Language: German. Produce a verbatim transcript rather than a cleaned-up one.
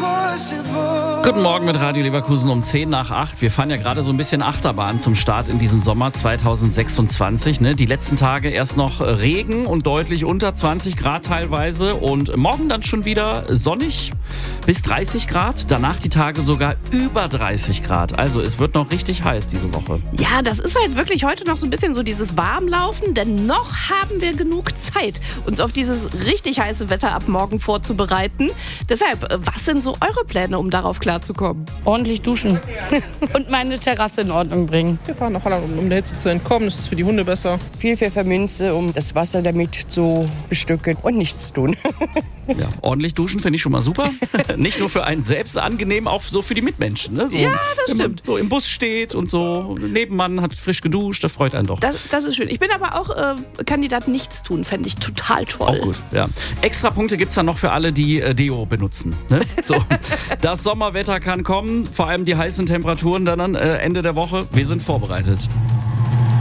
Guten Morgen mit Radio Leverkusen um zehn nach acht. Wir fahren ja gerade so ein bisschen Achterbahn zum Start in diesen Sommer zwanzig sechsundzwanzig. Ne? Die letzten Tage erst noch Regen und deutlich unter zwanzig Grad teilweise. Und morgen dann schon wieder sonnig bis dreißig Grad. Danach die Tage sogar über dreißig Grad. Also es wird noch richtig heiß diese Woche. Ja, das ist halt wirklich heute noch so ein bisschen so dieses Warmlaufen. Denn noch haben wir genug Zeit, uns auf dieses richtig heiße Wetter ab morgen vorzubereiten. Deshalb, was sind so eure Pläne, um darauf klarzukommen? Ordentlich duschen und meine Terrasse in Ordnung bringen. Wir fahren nach Holland, um der Hitze zu entkommen. Das ist für die Hunde besser. Viel Pfefferminze, um das Wasser damit zu bestücken und nichts tun. Ja, ordentlich duschen finde ich schon mal super. Nicht nur für einen selbst angenehm, auch so für die Mitmenschen. Ne? So, ja, das wenn man stimmt. so im Bus steht und so, Nebenmann hat frisch geduscht, das freut einen doch. Das, das ist schön. Ich bin aber auch äh, Kandidat nichts tun, fände ich total toll. Auch gut, ja. Extra Punkte gibt es dann noch für alle, die äh, Deo benutzen. Ne? So, das Sommerwetter kann kommen, vor allem die heißen Temperaturen dann äh, Ende der Woche. Wir sind vorbereitet.